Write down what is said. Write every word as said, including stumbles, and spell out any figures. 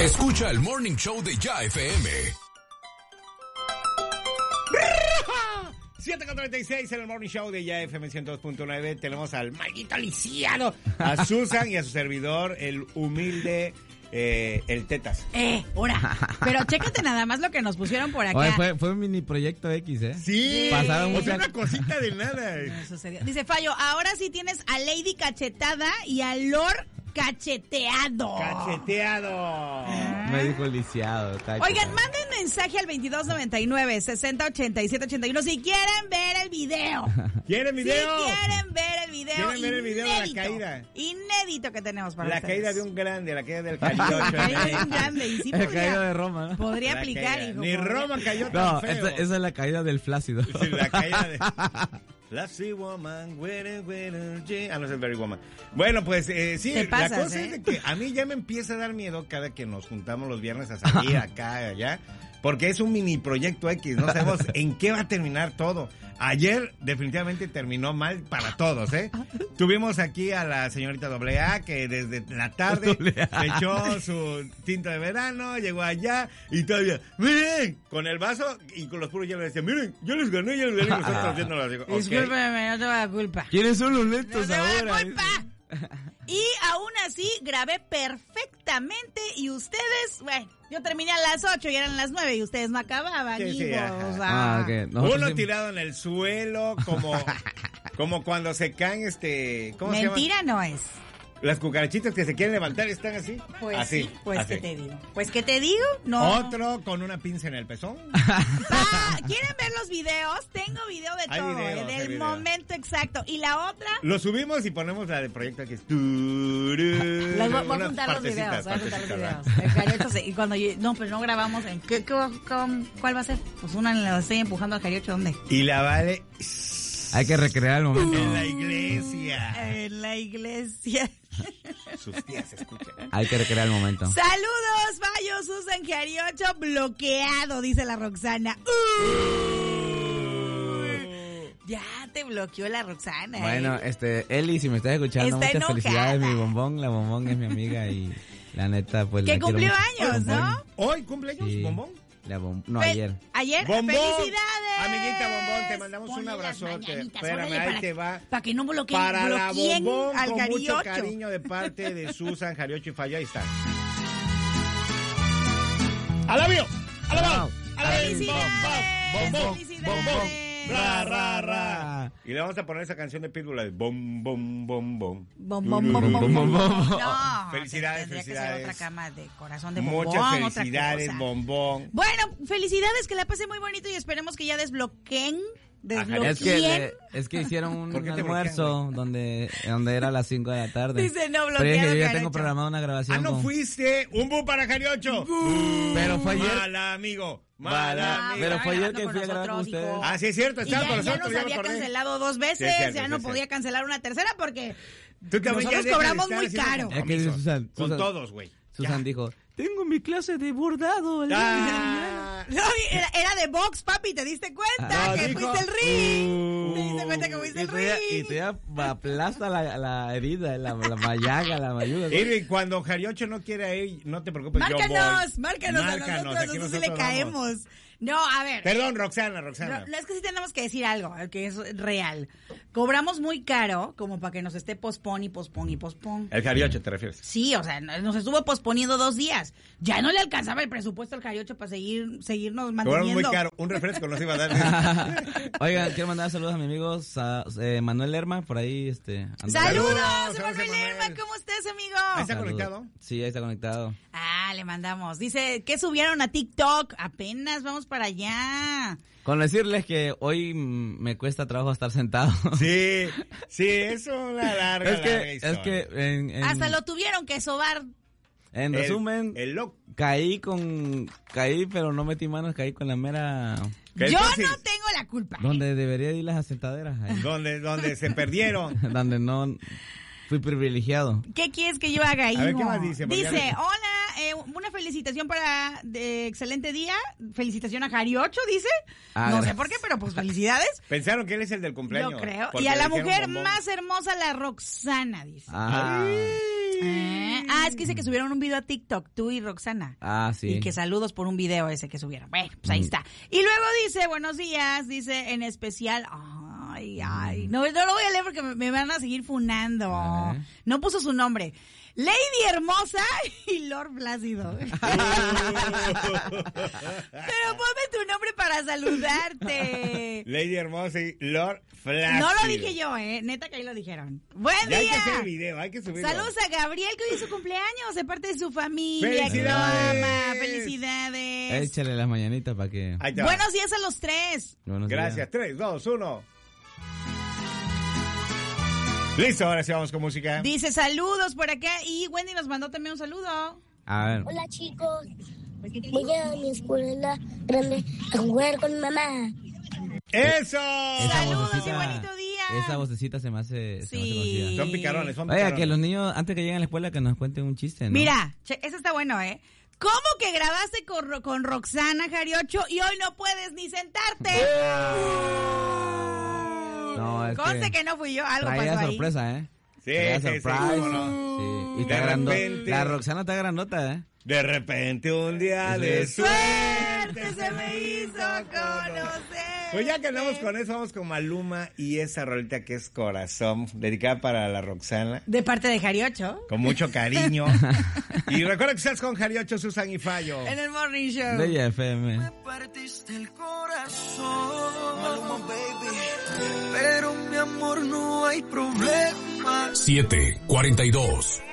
Escucha el Morning Show de Ya F M. siete con treinta y seis en el Morning Show de Ya F M ciento dos punto nueve. Tenemos al maldito lisiado, a Susan y a su servidor, el humilde, eh, el Tetas. Eh, ahora. Pero chécate nada más lo que nos pusieron por acá. Oye, fue, fue un mini proyecto X, ¿eh? Sí. Pasaron O muchas... sea, una cosita de nada. No sucedió. Dice Fallo, ahora sí tienes a Lady cachetada y a Lord cacheteado. Cacheteado. Me dijo lisiado. Oigan, manden mensaje al veintidós noventa y nueve, sesenta ochenta y siete ochenta y uno si quieren ver el video. ¿Quieren video? Si quieren ver el video. ¿Quieren ver el video de la inédito, caída? Inédito que tenemos para La ustedes. caída de un grande, la caída del La caída de Cariocho. un grande. Y sí El podría, caído de Roma, ¿no? podría La aplicar, caída. hijo. Ni podría. Roma cayó tan No, feo. esa, esa es la caída del flácido. Sí, la caída de... Flashy woman, winner, winner, yeah. Ah, no es el Very Woman. Bueno, pues eh, sí, Te pasas, la cosa ¿eh? es de que a mí ya me empieza a dar miedo cada que nos juntamos los viernes a salir acá, allá, porque es un mini proyecto X, no sabemos en qué va a terminar todo. Ayer definitivamente terminó mal para todos, ¿eh? Tuvimos aquí a la señorita doble A que desde la tarde se echó su tinto de verano, llegó allá y todavía, miren, con el vaso y con los puros hielos decía, miren, yo les gané, yo les gané, y nosotros haciéndolo. Digo, okay. Discúlpeme, no tengo la culpa. ¿Quiénes son los lentos No tengo ahora? la culpa. Y aún así grabé perfectamente y ustedes, bueno, yo terminé a las ocho y eran las nueve y ustedes no acababan. Sí, sí, hijos, ajá. o sea, Ah, ok. Nosotros Uno sí- tirado en el suelo, como, como cuando se caen, este, ¿cómo mentira se llama? no es. Las cucarachitas que se quieren levantar están así. Pues así, sí, pues así. qué te digo. Pues qué te digo, no. Otro con una pinza en el pezón. Ah, ¿quieren ver los videos? Tengo video de Hay todo, videos, eh, hay del videos. momento exacto. Y la otra, Lo subimos y ponemos la de Proyecto X. les voy, voy a Unas juntar los partecitas, videos, voy a juntar los partecitas, videos. El Cariocho se- y cuando yo- no, pues no grabamos, ¿en qué, qué va- cómo- ¿cuál va a ser? Pues una la estoy empujando al Cariocho, ¿dónde? Y la Vale Hay que recrear el momento. en la iglesia. En la iglesia. Sus tías escuchan. Hay que recrear el momento. Saludos, Bayo, Susan Cariocho, bloqueado, dice la Roxana. Uy. Ya te bloqueó la Roxana. Bueno, ¿eh? este, Eli, si me estás escuchando, Está muchas enojada. felicidades, mi bombón. La bombón es mi amiga y la neta, pues Que la quiero cumplió mucho. años, ¿no? ¿Hoy cumpleaños, Sí. bombón? La bom... No, Fel- ayer. Ayer, Bombón. felicidades. Amiguita Bombón, te mandamos Ponle un las abrazote. mañanitas, Espérame, órale, ahí para- te va. Para que no bloqueen, Para la bloqueen Bombón, al con mucho Cariocho. cariño de parte de Susan, Cariocho y Fallo. Ahí está. ¡Alabio! ¡Alabao! Felicidades. Bombón, Felicidades. Ra, ra, ra. Y le vamos a poner esa canción de Pitbull, la de bom, bom, bom, bom. Bom, bom, bom, bom, bom. No, Felicidades, tendría que ser felicidades. otra cama de corazón de bombón, Muchas otra felicidades, cosa. bombón. Bueno, felicidades, que la pase muy bonito y esperemos que ya desbloqueen. Desbloqueen. Es que, le- es que hicieron un ¿Por qué te almuerzo donde, donde era a las cinco de la tarde. Dice, no, Pero dije, bloquearon, yo ya Cariocho. tengo programada una grabación. Ah, ¿no con- fuiste? ¡Un bu para Cariocho! Pero fue ayer. Mal amigo, mal Mala- amigo. Pero fue ayer grabando que con fui a grabar con nosotros, ustedes. hijo. Ah, sí es cierto, Y estaba ya, con ya nosotros, nos ya me había acordé. cancelado dos veces, Sí, es cierto, ya sí, no es podía cierto. cancelar una tercera porque Tú también nosotros ya deja de cobramos estar muy haciendo caro. Es que compromisos. Susan, Con Susan- todos, güey. Susan Ya. dijo, tengo mi clase de bordado. el día de mañana". Ah, no, era, era de box, papi, ¿te diste cuenta? Ah, que dijo. fuiste el ring. ¿Te diste cuenta que fuiste Y el todavía- Y ring? todavía aplasta la, la herida, la, la mallaga, la mayuga. Irving, cuando Cariocho no quiere ir, no te preocupes, yo Márcanos, voy. márcanos, a Márcanos, nosotros, aquí nosotros sí le nosotros caemos. No, a ver. Perdón, Roxana, Roxana. No, no, es que sí tenemos que decir algo, que es real. Cobramos muy caro como para que nos esté pospon y pospon y pospon. El Cariocho, ¿te refieres? Sí, o sea, nos estuvo posponiendo dos días. Ya no le alcanzaba el presupuesto al Cariocho para seguir, seguirnos Cobramos manteniendo. muy caro. Un refresco nos iba a dar. Oigan, quiero mandar saludos a mi amigo Sa- eh, Manuel Lerma, por ahí, este... anda- ¡Saludos! Saludos, Emanuel Emanuel. Lerma! ¿Cómo estás, amigo? Ahí está Saludos. conectado. Sí, ahí está conectado. Ah, le mandamos. Dice, ¿qué subieron a TikTok? Apenas vamos para allá. Con decirles que hoy mm, me cuesta trabajo estar sentado. Sí, sí, es una larga, es larga que, historia. es que en, en, Hasta lo tuvieron que sobar. en El- resumen, El, loco. caí con, caí pero no metí manos, caí con la mera, ¿Qué Yo entonces? no tengo la culpa. donde debería ir las asentaderas, ahí. Donde, donde se perdieron. donde no fui privilegiado. ¿Qué quieres que yo haga, hijo? A ver, ¿qué más dice? Porque Dice, ya- hola, eh, una felicitación para de excelente día. Felicitación a Jariocho, dice. Ah, no sé gracias. por qué, pero pues felicidades. Pensaron que él es el del cumpleaños. Yo creo. porque Y a le la dijeron mujer bombón. más hermosa, la Roxana, dice. Ah, ¿Eh? ¿Eh? Ah, es que dice que subieron un video a TikTok, tú y Roxana. Ah, sí. Y que saludos por un video ese que subieron. Bueno, pues ahí mm. está. Y luego dice, buenos días, dice en especial... Ay, ay, no, no lo voy a leer porque me, me van a seguir funando. Vale. No puso su nombre. Lady Hermosa y Lord Plácido. Pero ponme tu nombre para saludarte. Lady Hermosa y Lord Plácido. No lo dije yo, eh. Neta que ahí lo dijeron. Buen ya día. Hay que hacer video, hay que subirlo. Saludos a Gabriel, que hoy es su cumpleaños, de parte de su familia. ¡Felicidades! Que lo ama. ¡Felicidades! Échale las mañanitas para que... Buenos días a los tres. Buenos Gracias. días. Tres, dos, uno. Listo, ahora sí vamos con música. Dice saludos por acá y Wendy nos mandó también un saludo. A ver. Hola chicos, voy a mi escuela grande a jugar con mi mamá. ¡Eso! Esa Saludos vocecita, y bonito día. Esa vocecita se me hace, sí. se me hace conocida. Son picarones, son picarones. Oiga, que los niños, antes que lleguen a la escuela, que nos cuenten un chiste, ¿no? Mira, che, eso está bueno, ¿eh? ¿Cómo que grabaste con, con Roxana Jariocho y hoy no puedes ni sentarte? No, es Conste que, que no fui yo, algo traía pasó sorpresa, ahí. ¿eh? Sí, traía sí, surprise. sí, no. Sí. Y De está grandota. repente- La Roxana está grandota, ¿eh? De repente un día Sí. de suerte Suerte se me hizo conocer. Pues ya que andamos con eso, vamos con Maluma y esa rolita que es Corazón, dedicada para la Roxana, De parte de Jariocho. con mucho cariño. Y recuerda que estás con Jariocho, Susan y Fallo. En el Morning Show. Bella F M. Me partiste el corazón, Maluma, baby. Pero mi amor, no hay problema. siete cuarenta y dos.